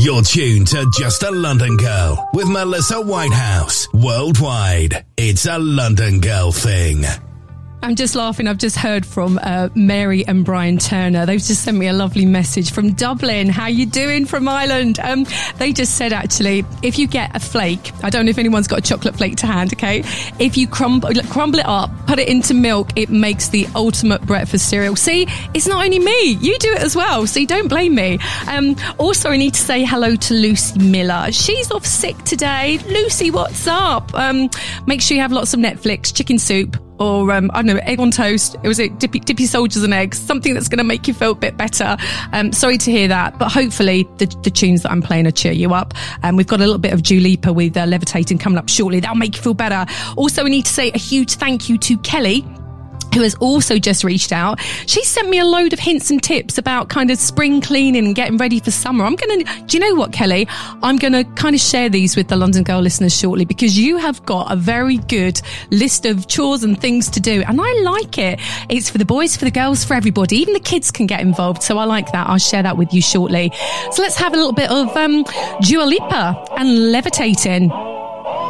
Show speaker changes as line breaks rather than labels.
You're tuned to Just a London Girl with Melissa Whitehouse. Worldwide, it's a London Girl thing.
I'm just laughing. I've just heard from Mary and Brian Turner. They've just sent me a lovely message from Dublin. How you doing from Ireland? They just said, actually, if you get a flake, I don't know if anyone's got a chocolate flake to hand, okay? If you crumble it up, put it into milk, it makes the ultimate breakfast cereal. See, it's not only me. You do it as well. See, don't blame me. Also, I need to say hello to Lucy Miller. She's off sick today. Lucy, what's up? Make sure you have lots of Netflix, chicken soup, or, I don't know, egg on toast. Was it dippy soldiers and eggs? Something that's going to make you feel a bit better. Sorry to hear that, but hopefully the tunes that I'm playing will cheer you up. We've got a little bit of Dua Lipa with Levitating coming up shortly. That'll make you feel better. Also, we need to say a huge thank you to Kelly, who has also just reached out. She sent me a load of hints and tips about kind of spring cleaning and getting ready for summer. Do you know what, Kelly? I'm going to kind of share these with the London Girl listeners shortly, because you have got a very good list of chores and things to do. And I like it. It's for the boys, for the girls, for everybody. Even the kids can get involved. So I like that. I'll share that with you shortly. So let's have a little bit of Dua Lipa and Levitating.